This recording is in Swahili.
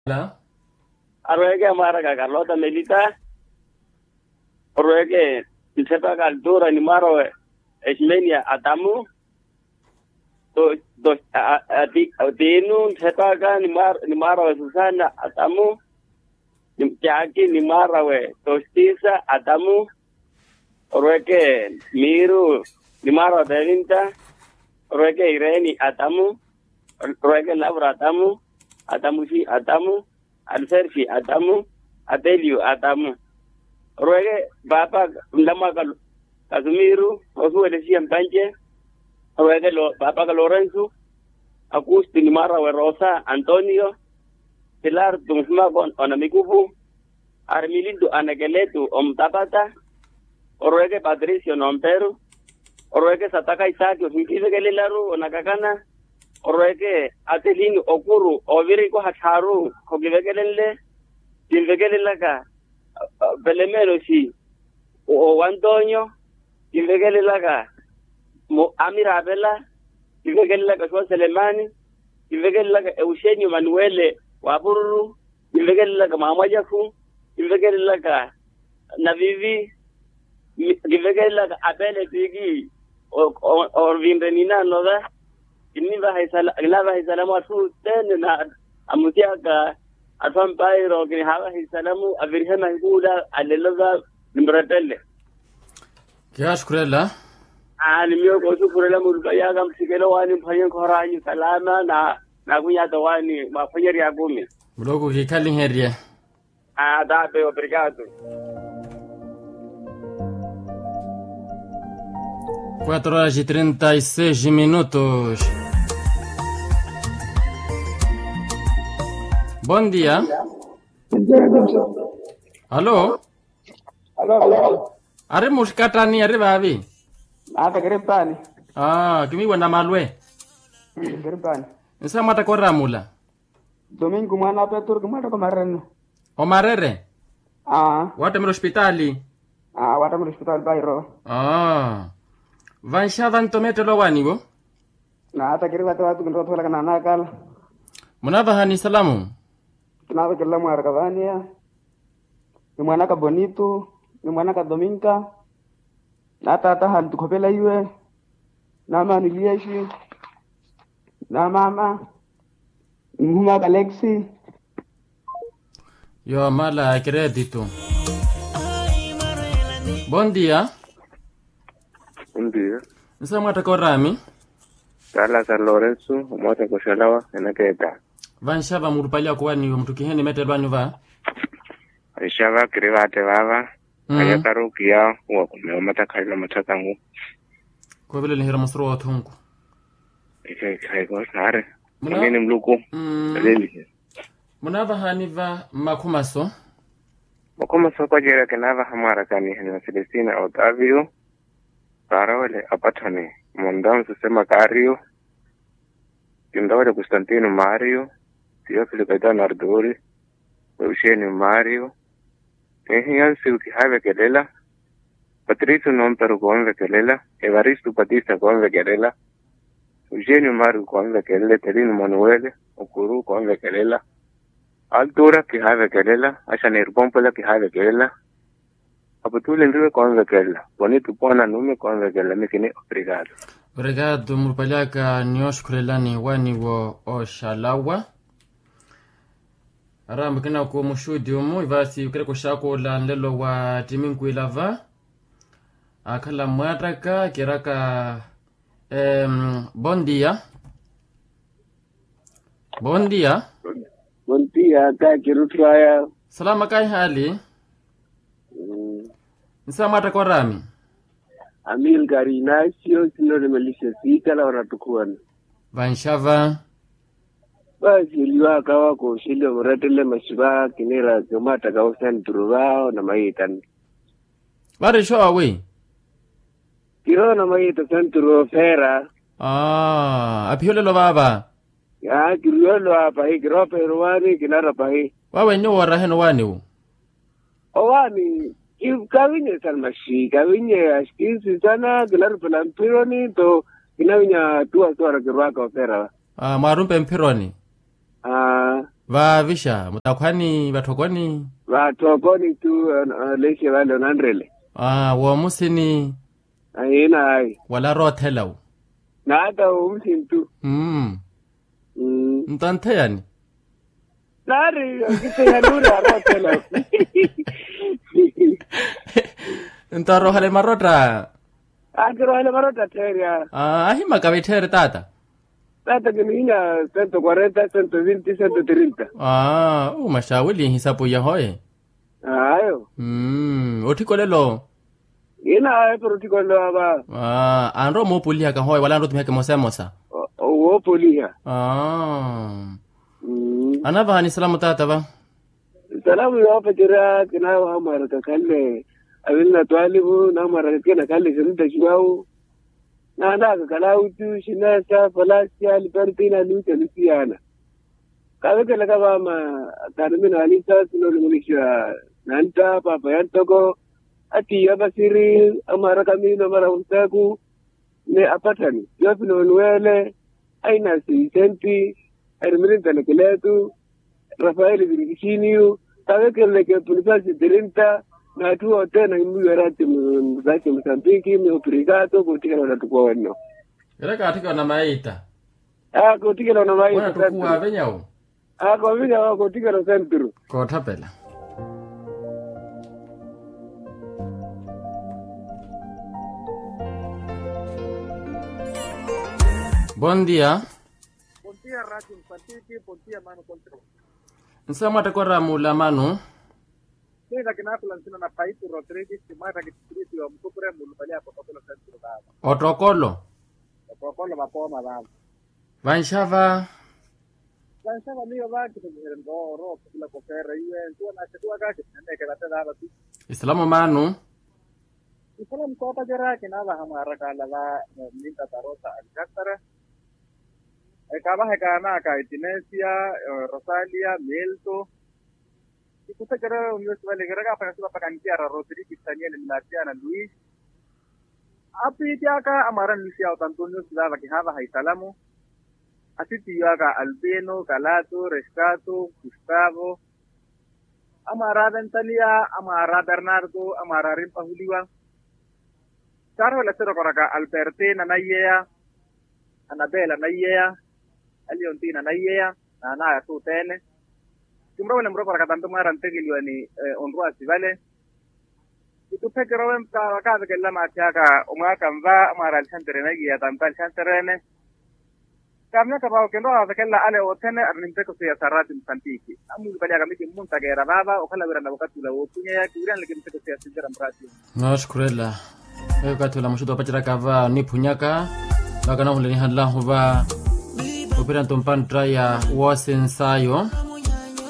Hola. Arroege amara ka Carlota Melita. Arroege sepa ka altura ni maro Esmenia Adamu. Do atinu sepa ka ni maro Susana Adamu. Jaki ni maro Tostisa Adamu. Arroege Miru ni maro Belinta. Arroege Irene Adamu. Arroege Laura Adamu. Adamu si Adamu. Alfersi Adamu, Adelio Adamu. Ruege Baba Ndama Kazumiru, Osu Elesian Panche, Ruege Baba Lorenzo, Agustin Mara Rosa, Antonio, Pilar Dunsmagon Onamikufu, Armilindo Anageletu Tabata, Ruege Patricio Nomperu, Ruege Sataka Isakio, Gelilaru, Onakakana, Oreke atelin okuru ovirico hacharu kogivegelele dilvegelelaga belemerosi o Antonio dilvegelelaga mo Amirabella dilvegelelaga Juan Selemani dilvegelelaga Eugenio Manuele Waburu dilvegelelaga Mamayaku dilvegelelaga Navivi dilvegelelaga Abele Tigi o Vinrenina Noda Iniva hisalamu asu tena amusiaka afan bayro kini hawa hisalamu avirhema hikuda alelaza nimratelle Kya shukrela alimio ko shukrela mulkaya gam sikelo wani phayen khorani salama na kunya tawani mafanyeri agumi Mlogo kikali heria da be obrigado 4h36. Bom dia. Alô? Alô. Are muskatani are babi. Gripani. Kimi wana malwe. Gripani. Nsa mata koramula. Domingo mwana Petro kumata kwa mareno. O marere? Wata mu hospitali. Wata mu hospitali bairo. Vanshava ntometelo wanigo? Na atakiri watu kundotola kana nakala. Munava hani salamu? Tunava kila mwana kavania. Ni mwana ka Bonito, ni mwana ka Dominga. Na tata hal tukopela iwe. Na mama nilieshi. Na mama Nguma Galaxy. Yo mala credito. Bom dia. Bom dia. Nsa mwata korami? Tala San Lorenzo, mwata kushalawa, enaketa. Vanshava murupalia kuwani mtukiheni metelwani va? Aishava kiriva ate vava. Ayakaru kia uwa kumeomata kaila matakangu. Kwa vile lihira masro wa thungu. Ikaiko sare. Mnini mluku. Lili. Munava haniva makumaso? Makumaso kwa jira kenava hamara kani hini Celestina Otavio. Parawale apatani. Mondam susema Cario. Kindawale Constantino Mario. Teofilo Gaetano Ardori. Eugenio Mario. Tehian Silki Have Kelela. Patricio Nontaro Gonve Kelela. Evaristo Batista Gonve Kelela. Eugenio Mario Gonve Kelela. Terino Manuele. Okuru Gonve Kelela. Altura que Have Kelela. Ashanir Pompola que Have Kelela. Apatule ndiwe Gonve Kelela. Bonito pona nume Gonve Kelela. Mikini obrigado. Obrigado murupaliaka nioshkurelani wani wo oshalawa. Arambe kina ko mushudi umu ivasi ukere kushako la nlelo wa timinku ilava. Akala mwataka kiraka bon dia. Bon dia. Bon dia ka kirutraya Salama kai hali. Nsa mwata korami. Amil Garinacio sino de Melissa Sika la wanatukuana Vanshava. basi liwa kawa ko shilo muratele mashiba kinera kamata ka usan turubao na maitan Wari show away. kiro na maita santuro fera Apiole lo baba. ya kiro hapa hii kiro peruani kinara pa hii Wawe nyo waraheno wani u. owani kawinya salmashi kawinya ashkisi sana kilar pelampironi to kinawinya tua suara kirwaka fera Marumpe mpironi. Vavisha mutakwani vatokoni vatokoni tu leshe vale nandrele wa musini ayina ai wala rotelau na hata umsintu ntante yani nari kitenya nura rotelau ntaro hale marota akiro hale marota teria ahi makavitere tata kininya 140 120 130 mashawili hisabu ya hoye ayo otikolelo ina protikolelo aba anro mo pulia ka hoye wala ndo tumeke mosa o pulia anava hani salamu tata ba salamu ya patira kina wa maraka kalle abinna twalibu na maraka kina kalle shinda shiwao na ka kalautu shinasa falasia libertina luta luciana kawe kala kaba ma tarmina alisa sino lumisha nanta papa yantoko ati abasiri amara kamino mara untaku ne apatani yopino nuele aina si senti ermirinta lekeletu Rafael Virginiu kawe kala ke pulpasi 30 na tu tena imuyarati mzake Msambiki obrigado kutikana na tukono Ereka atika na maita kutikana na maita wana tukua benyao kwa vile kutikana sentru ko tapela Buen dia Radio Msambiki pontia mano control nsama takora mula manu Kila kinakula nsina na Paitu Rodriguez kimata kitikiriti wa mkupure mulubalia protokolo sentru baba. Protokolo mapoma baba. Vanshava miyo baki ndo ro kila kokera iwe ndio na chakua kake nende kala tada tu. Islamu manu. Islamu kwa pajara kinala hamaraka la minta tarota alcatara. Kama hekana ka Itinesia, Rosalia, Melto. Ikuta kera universidad legera apa sudah pakantia Rodriguez Daniel Milatiana Luis. Api tiaka amaran Lucia Antonio sudah lagi hava haitalamu. Asiti tiaka Albino, Calato, Rescato, Gustavo. Amara Dentalia, Amara Bernardo, Amara Rimpa Juliwa. Caro la cero coraka Albertina Nayea, Anabela Nayea, Aliontina Nayea, Ana Tutene. Kumro lembro para tanto maran tegiliwani onrua sivale itupe kerowen ka ke la machaka umaka mva mara chantere nagi ya tantal chantere kamna ka bawo kendo ava kella ale otene arninte ko ya sarati msantiki amu bali aga miki munta gera baba o kala wiranda wakati la opunya ya kiran lekimte ko ya sidera mrati nashkurela wakati la mshuto pachira kava ni punyaka bakana huleni handla huva operanto mpantra ya wasensayo